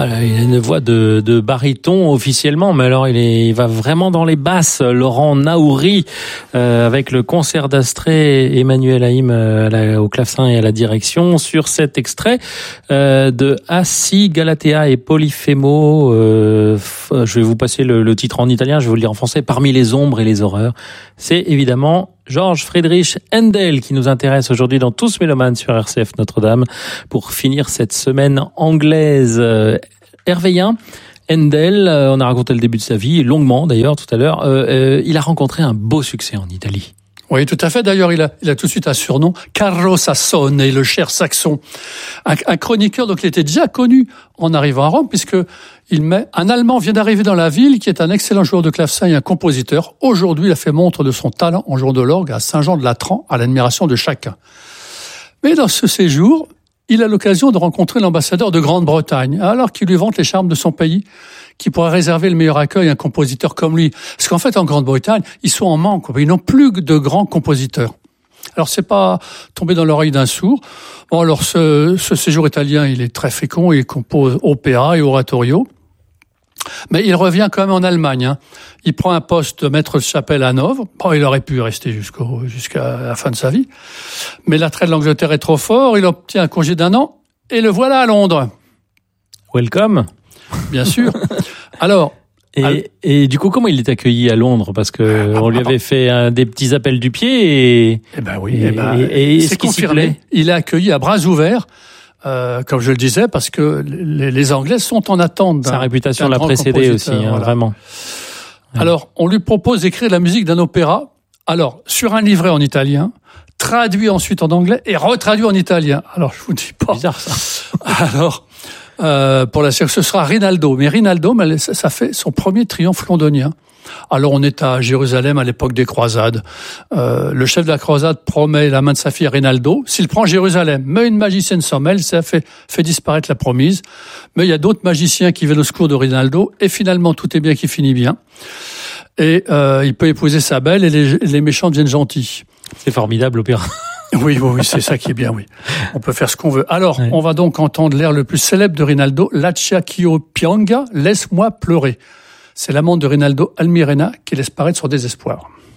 Il a une voix de baryton officiellement, mais alors il va vraiment dans les basses. Laurent Naouri, avec le concert d'Astrée, Emmanuel Haïm au clavecin et à la direction, sur cet extrait de Assi, Galatea et Polyphémo. Je vais vous passer le titre en italien, je vais vous le dire en français. Parmi les ombres et les horreurs. C'est évidemment George Friedrich Händel qui nous intéresse aujourd'hui dans Tous Mélomanes sur RCF Notre-Dame pour finir cette semaine anglaise. Hervéien, Händel, on a raconté le début de sa vie, longuement d'ailleurs tout à l'heure, il a rencontré un beau succès en Italie. Oui, tout à fait. D'ailleurs, il a tout de suite un surnom, Carlo Sassone, et le cher saxon. Un chroniqueur, donc il était déjà connu en arrivant à Rome, puisque un Allemand vient d'arriver dans la ville, qui est un excellent joueur de clavecin et un compositeur. Aujourd'hui, il a fait montre de son talent en jouant de l'orgue à Saint-Jean-de-Latran, à l'admiration de chacun. Mais dans ce séjour, il a l'occasion de rencontrer l'ambassadeur de Grande-Bretagne, alors qu'il lui vante les charmes de son pays, qui pourrait réserver le meilleur accueil à un compositeur comme lui. Parce qu'en fait, en Grande-Bretagne, ils sont en manque. Ils n'ont plus de grands compositeurs. Alors, c'est pas tombé dans l'oreille d'un sourd. Bon, alors, ce séjour italien, il est très fécond. Il compose opéra et oratorio. Mais il revient quand même en Allemagne. Hein. Il prend un poste de maître de chapelle à Hanovre. Bon, il aurait pu rester jusqu'à la fin de sa vie. Mais l'attrait de l'Angleterre est trop fort. Il obtient un congé d'1 an. Et le voilà à Londres. Welcome. Bien sûr. Alors. Et du coup, comment il est accueilli à Londres? Parce que on lui avait fait des petits appels du pied et. Eh ben oui. C'est confirmé. Il est accueilli à bras ouverts. Comme je le disais, parce que les Anglais sont en attente. Sa réputation l'a précédé aussi, voilà. Vraiment. Alors, on lui propose d'écrire la musique d'un opéra. Alors, sur un livret en italien, traduit ensuite en anglais et retraduit en italien. Alors, je vous dis pas. Bizarre ça. Alors, pour la série, ce sera Rinaldo. Mais Rinaldo, ça fait son premier triomphe londonien. Alors, on est à Jérusalem à l'époque des croisades. Le chef de la croisade promet la main de sa fille à Rinaldo s'il prend Jérusalem. Mais une magicienne s'en mêle, ça fait disparaître la promise. Mais il y a d'autres magiciens qui viennent au secours de Rinaldo. Et finalement, tout est bien qui finit bien. Et il peut épouser sa belle et les méchants deviennent gentils. C'est formidable, l'opéra. Oui, c'est ça qui est bien, oui. On peut faire ce qu'on veut. Alors, On va donc entendre l'air le plus célèbre de Rinaldo, Lascia ch'io pianga, laisse-moi pleurer. C'est l'amante de Rinaldo, Almirena, qui laisse paraître son désespoir.